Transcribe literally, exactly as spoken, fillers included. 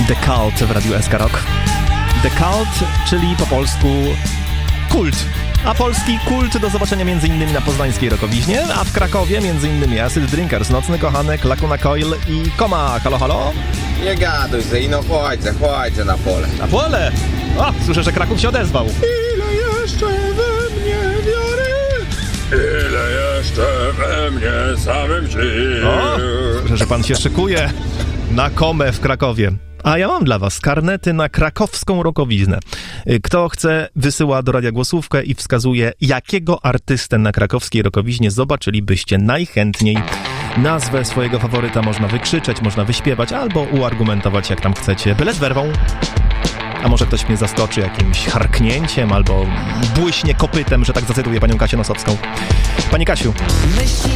The Cult w Radiu S K Rock. The Cult, czyli po polsku kult. A polski kult do zobaczenia m.in. na poznańskiej Rockowiźnie, a w Krakowie m.in. Acid Drinkers, Nocny Kochanek, Lacuna Coil i Koma. Halo, halo? Nie gaduj se i no chodźcie, chodźcie na pole. Na pole? O, słyszę, że Kraków się odezwał. Ile jeszcze we mnie wiary? Ile jeszcze we mnie samym sił? O, słyszę, że pan się szykuje na Komę w Krakowie. A ja mam dla was karnety na krakowską Rockowiznę. Kto chce, wysyła do radia głosówkę i wskazuje, jakiego artystę na krakowskiej Rockowiźnie zobaczylibyście najchętniej. Nazwę swojego faworyta można wykrzyczeć, można wyśpiewać albo uargumentować, jak tam chcecie, byle z werwą. A może ktoś mnie zaskoczy jakimś harknięciem albo błyśnie kopytem, że tak zacytuję panią Kasię Nosowską. Pani Kasiu.